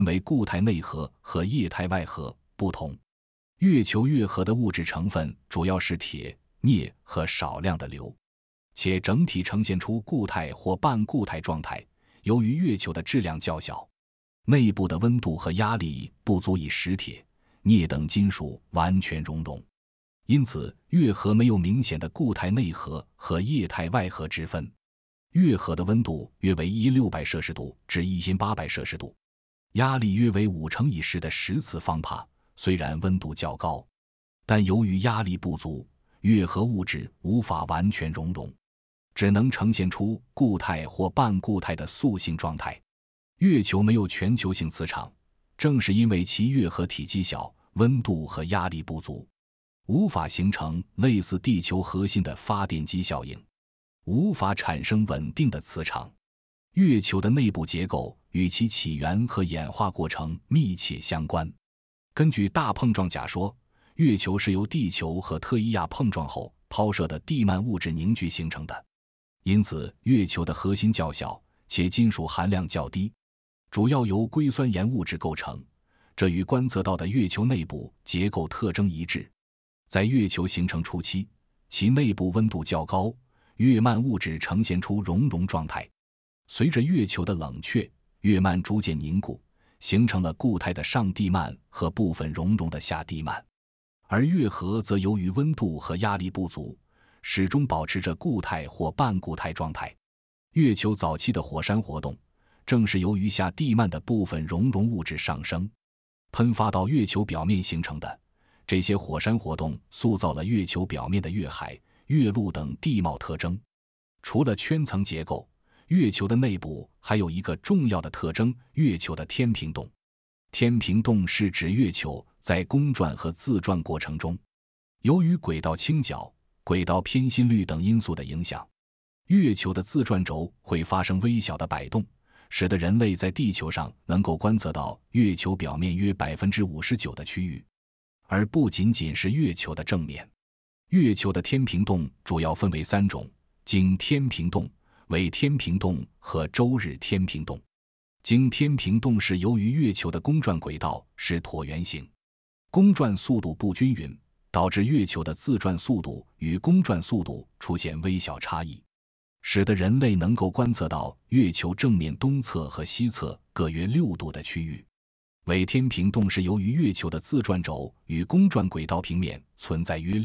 为固态内核和液态外核不同。月球月核的物质成分主要是铁、镍和少量的硫，且整体呈现出固态或半固态状态。由于月球的质量较小，内部的温度和压力不足以使铁、镍等金属完全熔融，因此月核没有明显的固态内核和液态外核之分。月核的温度约为1600摄氏度至1800摄氏度，压力约为5乘以10的10次方帕。虽然温度较高，但由于压力不足，月核物质无法完全熔融，只能呈现出固态或半固态的塑性状态。月球没有全球性磁场，正是因为其月核体积小，温度和压力不足，无法形成类似地球核心的发电机效应，无法产生稳定的磁场。月球的内部结构与其起源和演化过程密切相关。根据大碰撞假说，月球是由地球和特伊亚碰撞后抛射的地幔物质凝聚形成的，因此月球的核心较小，且金属含量较低，主要由硅酸盐物质构成，这与观测到的月球内部结构特征一致。在月球形成初期，其内部温度较高，月幔物质呈现出熔融状态。随着月球的冷却，月幔逐渐凝固，形成了固态的上地幔和部分熔融的下地幔，而月核则由于温度和压力不足，始终保持着固态或半固态状态。月球早期的火山活动，正是由于下地幔的部分熔融物质上升，喷发到月球表面形成的。这些火山活动塑造了月球表面的月海、月陆等地貌特征。除了圈层结构，月球的内部还有一个重要的特征：月球的天平洞。天平洞是指月球在公转和自转过程中，由于轨道倾角、轨道偏心率等因素的影响，月球的自转轴会发生微小的摆动，使得人类在地球上能够观测到月球表面约 59% 的区域，而不仅仅是月球的正面。月球的天平洞主要分为3种：经天平洞、伪天平洞和周日天平洞。经天平洞是由于月球的公转轨道是椭圆形，公转速度不均匀，导致月球的自转速度与公转速度出现微小差异，使得人类能够观测到月球正面东侧和西侧各约6度的区域。伪天平洞是由于月球的自转轴与公转轨道平面存在约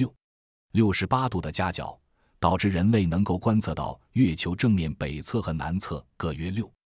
68度的夹角，导致人类能够观测到月球正面北侧和南侧各约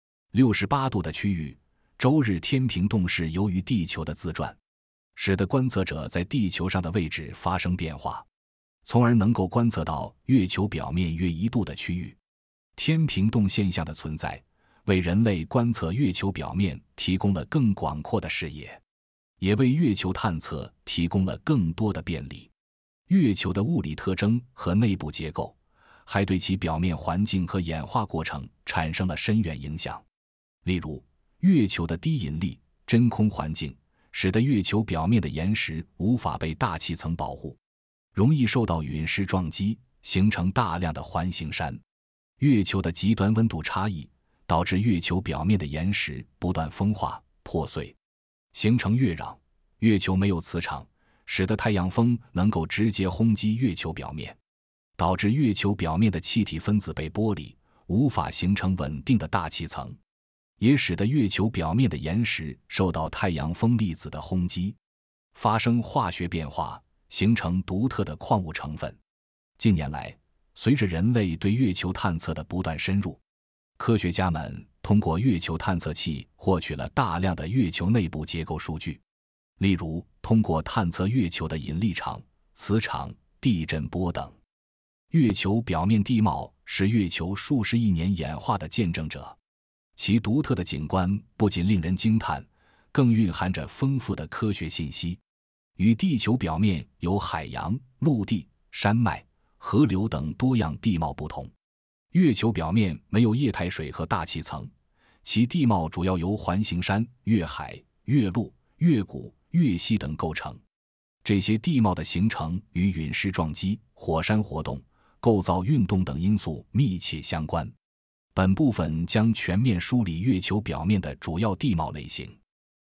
68度的区域。周日天平洞是由于地球的自转，使得观测者在地球上的位置发生变化，从而能够观测到月球表面约1度的区域。天平洞现象的存在，为人类观测月球表面提供了更广阔的视野，也为月球探测提供了更多的便利。月球的物理特征和内部结构，还对其表面环境和演化过程产生了深远影响。例如，月球的低引力、真空环境，使得月球表面的岩石无法被大气层保护，容易受到陨石撞击，形成大量的环形山。月球的极端温度差异，导致月球表面的岩石不断风化、破碎，形成月壤。月球没有磁场，使得太阳风能够直接轰击月球表面，导致月球表面的气体分子被剥离，无法形成稳定的大气层，也使得月球表面的岩石受到太阳风粒子的轰击，发生化学变化，形成独特的矿物成分。近年来，随着人类对月球探测的不断深入，科学家们通过月球探测器获取了大量的月球内部结构数据。例如，通过探测月球的引力场、磁场、地震波等。月球表面地貌是月球数十亿年演化的见证者，其独特的景观不仅令人惊叹，更蕴含着丰富的科学信息。与地球表面有海洋、陆地、山脉、河流等多样地貌不同，月球表面没有液态水和大气层，其地貌主要由环形山、月海、月陆、月谷、月溪等构成。这些地貌的形成与陨石撞击、火山活动、构造运动等因素密切相关。本部分将全面梳理月球表面的主要地貌类型。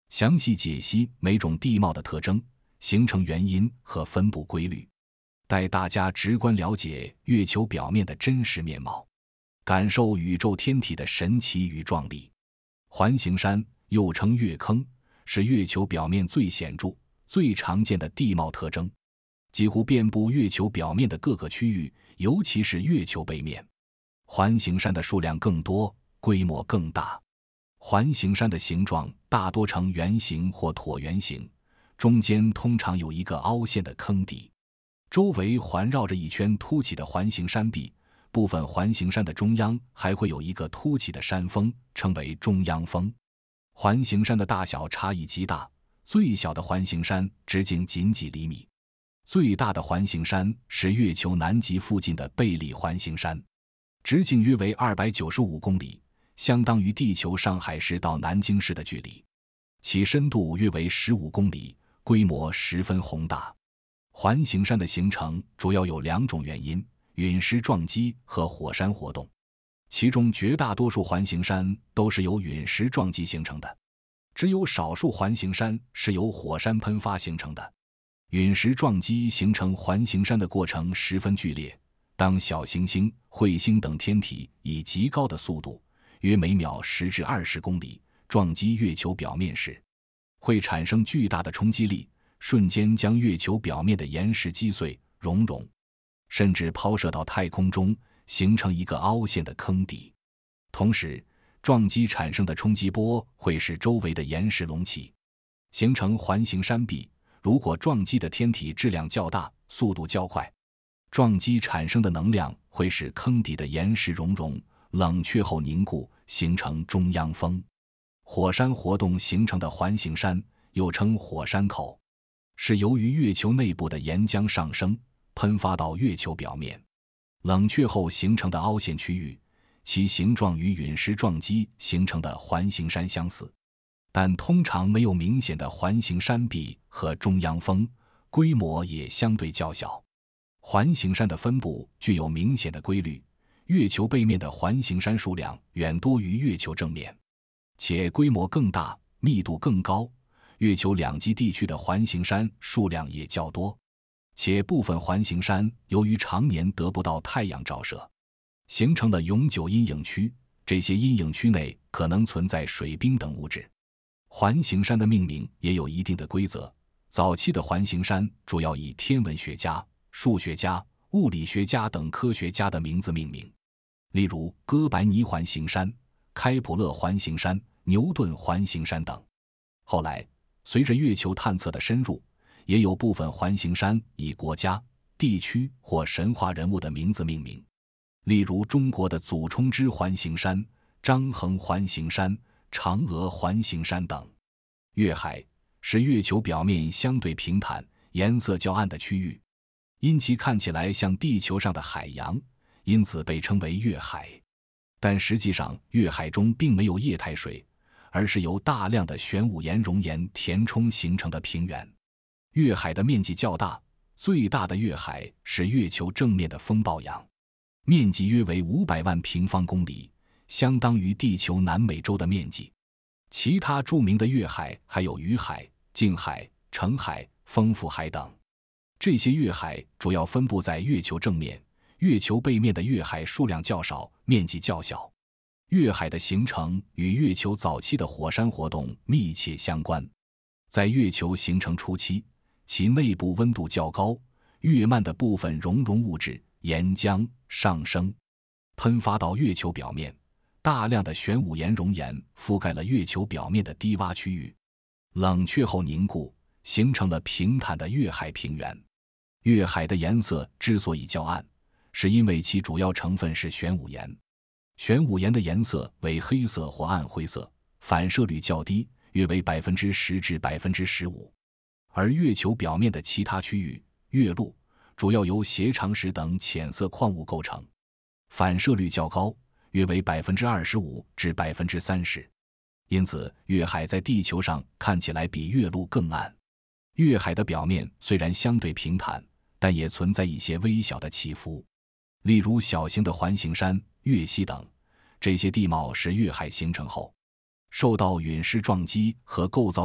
详细解析每种地貌的特征、形成原因和分布规律，带大家直观了解月球表面的真实面貌，感受宇宙天体的神奇与壮丽。环形山又称月坑，是月球表面最显著、最常见的地貌特征，几乎遍布月球表面的各个区域，尤其是月球背面。环形山的数量更多，规模更大。环形山的形状大多呈圆形或椭圆形，中间通常有一个凹陷的坑底，周围环绕着一圈凸起的环形山壁。部分环形山的中央还会有一个凸起的山峰，称为中央峰。环形山的大小差异极大，最小的环形山直径仅几厘米，最大的环形山是月球南极附近的贝利环形山，直径约为295公里，相当于地球上海市到南京市的距离，其深度约为15公里，规模十分宏大。环形山的形成主要有2种原因：陨石撞击和火山活动，其中绝大多数环形山都是由陨石撞击形成的，只有少数环形山是由火山喷发形成的。陨石撞击形成环形山的过程十分剧烈，当小行星、彗星等天体以极高的速度，约每秒10至20公里，撞击月球表面时，会产生巨大的冲击力，瞬间将月球表面的岩石击碎、熔融，甚至抛射到太空中，形成一个凹陷的坑底。同时，撞击产生的冲击波会使周围的岩石隆起，形成环形山壁。如果撞击的天体质量较大，速度较快，撞击产生的能量会使坑底的岩石熔融、冷却后凝固，形成中央峰。火山活动形成的环形山又称火山口，是由于月球内部的岩浆上升，喷发到月球表面，冷却后形成的凹陷区域，其形状与陨石撞击形成的环形山相似，但通常没有明显的环形山壁和中央峰，规模也相对较小。环形山的分布具有明显的规律，月球背面的环形山数量远多于月球正面，且规模更大，密度更高。月球两极地区的环形山数量也较多，且部分环形山由于常年得不到太阳照射，形成了永久阴影区，这些阴影区内可能存在水冰等物质。环形山的命名也有一定的规则，早期的环形山主要以天文学家、数学家、物理学家等科学家的名字命名，例如哥白尼环形山、开普勒环形山、牛顿环形山等。后来，随着月球探测的深入，也有部分环形山以国家、地区或神话人物的名字命名，例如中国的祖冲之环形山、张衡环形山、嫦娥环形山等。月海是月球表面相对平坦、颜色较暗的区域，因其看起来像地球上的海洋，因此被称为月海。但实际上，月海中并没有液态水，而是由大量的玄武岩熔岩填充形成的平原。月海的面积较大，最大的月海是月球正面的风暴洋，面积约为500万平方公里，相当于地球南美洲的面积。其他著名的月海还有雨海、静海、澄海、丰富海等。这些月海主要分布在月球正面，月球背面的月海数量较少，面积较小。月海的形成与月球早期的火山活动密切相关。在月球形成初期，其内部温度较高，月幔的部分熔融物质岩浆上升，喷发到月球表面，大量的玄武岩熔岩覆盖了月球表面的低洼区域，冷却后凝固，形成了平坦的月海平原。月海的颜色之所以较暗，是因为其主要成分是玄武岩。玄武岩的颜色为黑色或暗灰色，反射率较低，约为10%至15%。而月球表面的其他区域，月陆主要由斜长石等浅色矿物构成，反射率较高，约为25%至30%。因此，月海在地球上看起来比月陆更暗。月海的表面虽然相对平坦，但也存在一些微小的起伏，例如小型的环形山、月溪等。这些地貌是月海形成后受到陨石撞击和构造